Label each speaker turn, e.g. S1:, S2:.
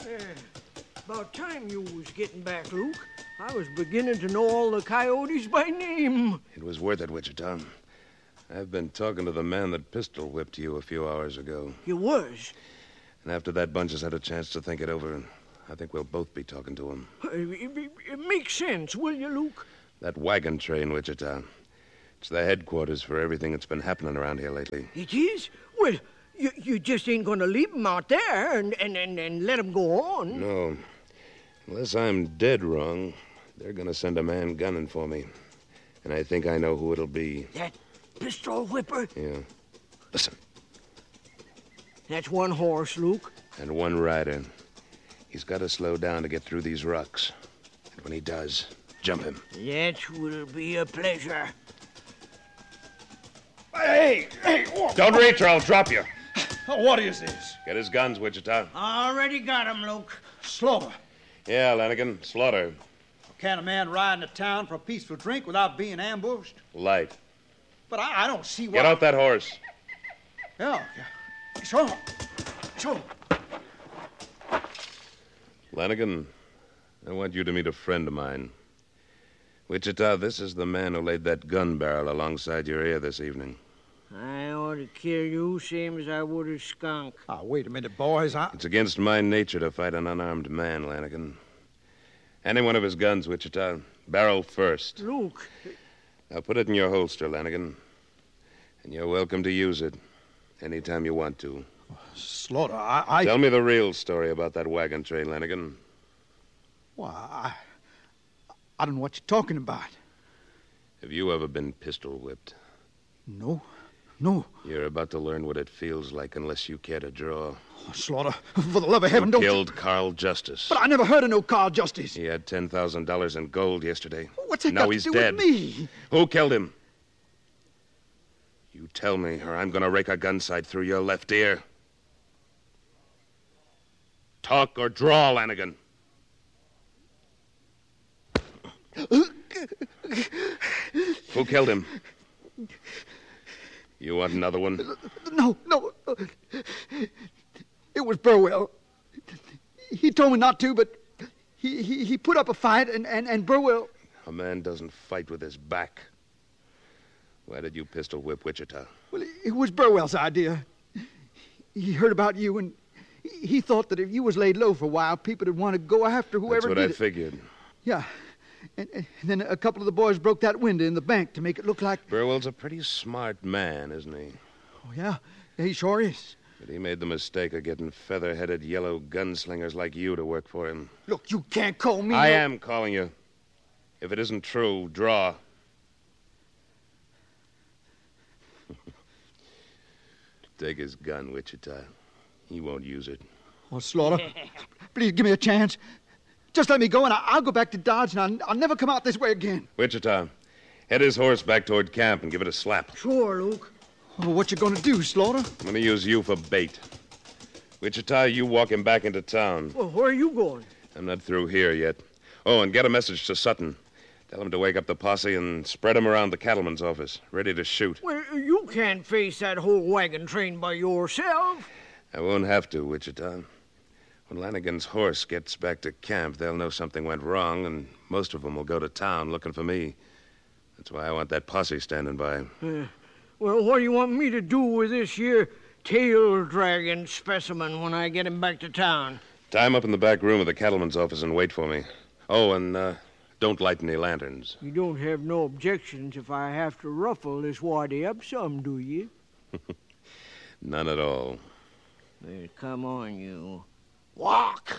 S1: About time you was getting back, Luke. I was beginning to know all the coyotes by name.
S2: It was worth it, Wichita. I've been talking to the man that pistol whipped you a few hours ago.
S1: You was?
S2: And after that bunch has had a chance to think it over, I think we'll both be talking to him.
S1: It makes sense, will you, Luke?
S2: That wagon train, Wichita. It's the headquarters for everything that's been happening around here lately.
S1: It is? Well, you just ain't going to leave them out there and let them go on.
S2: No. Unless I'm dead wrong, they're going to send a man gunning for me. And I think I know who it'll be.
S1: That pistol whipper?
S2: Yeah. Listen.
S1: That's one horse, Luke.
S2: And one rider. He's got to slow down to get through these rocks. And when he does, jump him.
S1: That will be a pleasure.
S3: Hey!
S2: Don't reach or I'll drop you.
S3: What is this?
S2: Get his guns, Wichita.
S1: Already got him, Luke.
S3: Slaughter.
S2: Yeah, Lanigan. Slaughter.
S3: Can a man ride into town for a peaceful drink without being ambushed?
S2: Light.
S3: But I don't see why...
S2: Get out that horse.
S3: Yeah. Sure.
S2: Lanigan, I want you to meet a friend of mine. Wichita, this is the man who laid that gun barrel alongside your ear this evening.
S1: I ought to kill you same as I would a skunk.
S3: Wait a minute, boys.
S2: It's against my nature to fight an unarmed man, Lanigan. Any one of his guns, Wichita. Barrel first.
S1: Luke.
S2: Now put it in your holster, Lanigan. And you're welcome to use it anytime you want to.
S3: Slaughter,
S2: Tell me the real story about that wagon train, Lanigan.
S3: Why, I don't know what you're talking about.
S2: Have you ever been pistol whipped?
S3: No.
S2: You're about to learn what it feels like unless you care to draw.
S3: Slaughter, for the love of heaven, don't...
S2: Killed Carl Justice.
S3: But I never heard of no Carl Justice.
S2: He had $10,000 in gold yesterday.
S3: What's that
S2: now
S3: got
S2: he's
S3: to do
S2: dead.
S3: with me?
S2: Who killed him? You tell me, or I'm going to rake a gun sight through your left ear. Talk or draw, Lanigan. Who killed him? You want another one?
S3: No. It was Burwell. He told me not to, but he put up a fight, and Burwell...
S2: A man doesn't fight with his back. Why did you pistol whip Wichita?
S3: Well, it was Burwell's idea. He heard about you, and he thought that if you was laid low for a while, people would want to go after whoever
S2: did it.
S3: That's
S2: what I figured.
S3: Yeah. And then a couple of the boys broke that window in the bank to make it look like...
S2: Burwell's a pretty smart man, isn't he?
S3: Oh, yeah. He sure is.
S2: But he made the mistake of getting feather-headed yellow gunslingers like you to work for him.
S3: Look, you can't call me...
S2: I am calling you. If it isn't true, draw. Take his gun, Wichita. He won't use it.
S3: Oh, Slaughter, please give me a chance. Just let me go, and I'll go back to Dodge, and I'll never come out this way again.
S2: Wichita, head his horse back toward camp and give it a slap.
S1: Sure, Luke.
S3: Oh, what you gonna do, Slaughter?
S2: I'm gonna use you for bait. Wichita, you walk him back into town.
S1: Well, where are you going?
S2: I'm not through here yet. Oh, and get a message to Sutton. Tell him to wake up the posse and spread him around the cattleman's office, ready to shoot.
S1: Well, you can't face that whole wagon train by yourself.
S2: I won't have to, Wichita. When Lanigan's horse gets back to camp, they'll know something went wrong, and most of them will go to town looking for me. That's why I want that posse standing by.
S1: Well, what do you want me to do with this here tail-dragging specimen when I get him back to town?
S2: Tie him up in the back room of the cattleman's office and wait for me. Oh, and don't light any lanterns.
S1: You don't have no objections if I have to ruffle this waddy up some, do you?
S2: None at all.
S1: Well, come on, you.
S3: Walk!